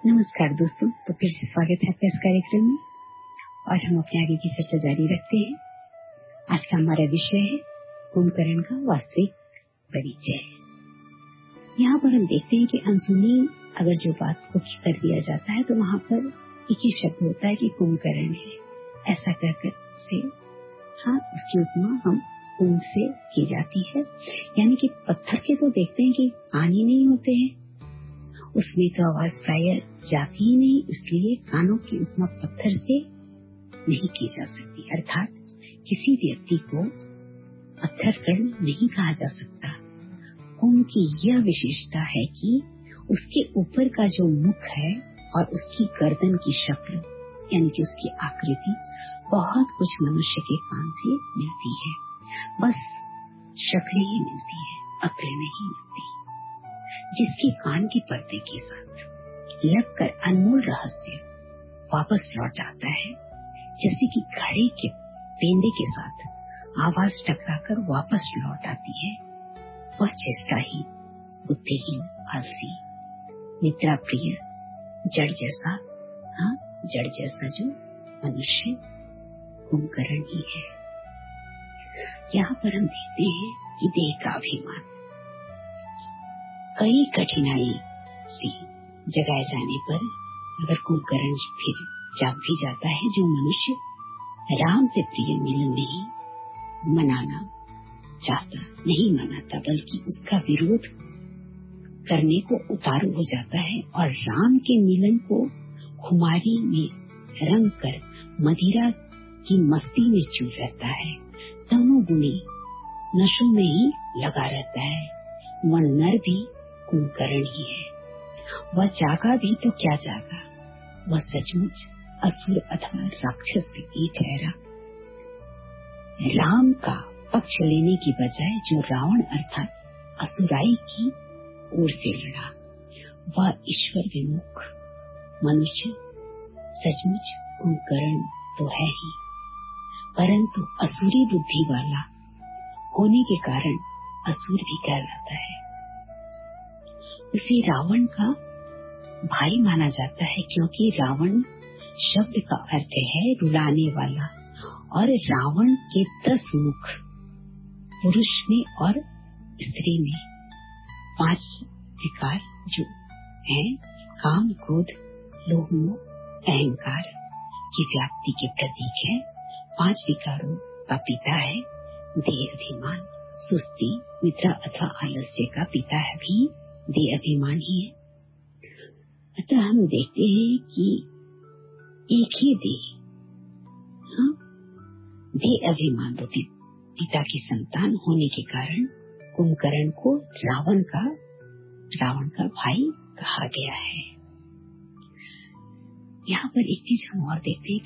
नमस्कार दोस्तों, तो फिर से स्वागत है आपका इस कार्यक्रम में। और हम अपने आगे की चर्चा जारी रखते हैं। आज का हमारा विषय है कुंभकर्ण का वास्तविक परिचय। यहाँ पर हम देखते हैं कि अनसुनी अगर जो बात को कर दिया जाता है तो वहाँ पर एक ही शब्द होता है कि कुंभकर्ण है। ऐसा कहकर से उसकी उपमा हम कुंभ से की जाती है, यानी कि पत्थर के तो देखते हैं कि कान ही नहीं होते हैं, उसमें तो आवाज प्राय जाती ही नहीं, इसलिए कानों की उपमा पत्थर से नहीं की जा सकती। अर्थात किसी व्यक्ति को पत्थर कर्ण नहीं कहा जा सकता। कुंभ की यह विशेषता है कि उसके ऊपर का जो मुख है और उसकी गर्दन की शक्ल, यानी कि उसकी आकृति बहुत कुछ मनुष्य के कान से मिलती है। बस शक्ल ही मिलती है, अक्ल नहीं मिलती। जिसके कान के पर्दे के साथ लगकर अनमोल रहस्य वापस लौट आता है, जैसे कि घड़े के पेंदे के साथ आवाज टकराकर वापस लौट आती है, वह चेष्टाहीन, बुद्धिहीन, आलसी, निद्रा प्रिय, जड़ जैसा जो मनुष्य कुंभकर्ण ही है। यहाँ पर हम देखते हैं कि देह का अभिमान कई कठिनाई से जगाए जाने पर अगर कुंभकर्ण फिर जाग भी जाता है, जो मनुष्य राम से प्रिय मिलन नहीं मनाना चाहता, नहीं मनाता, बल्कि उसका विरोध करने को उतारू हो जाता है और राम के मिलन को खुमारी में रंग कर मदिरा की मस्ती में चूर रहता है, दोनों गुणी नशों में ही लगा रहता है, वह नर भी कुंभकर्ण ही है। वह जागा भी तो क्या जागा, वह सचमुच असुर अथवा राक्षस भी ठहरा। राम का पक्ष लेने की बजाय जो रावण अर्थात असुराई की ओर से लड़ा, वह ईश्वर विमुख मनुष्य सचमुच कुंभकर्ण तो है ही, परंतु असुरी बुद्धि वाला होने के कारण असुर भी कहलाता है। उसे रावण का भाई माना जाता है, क्योंकि रावण शब्द का अर्थ है रुलाने वाला, और रावण के 10 मुख पुरुष में और स्त्री में 5 विकार जो हैं, काम, क्रोध, लोभ, मोह, अहंकार की व्याप्ति के प्रतीक है। 5 विकारों का पिता है देह अभिमान, सुस्ती, निद्रा अथवा आलस्य का पिता है भी देह अभिमान ही है। अतः हम देखते हैं कि एक ही देह अभिमान रूपी पिता की संतान होने के कारण कुंभकर्ण को रावण का भाई कहा गया है। यहाँ पर एक चीज हम और देखते हैं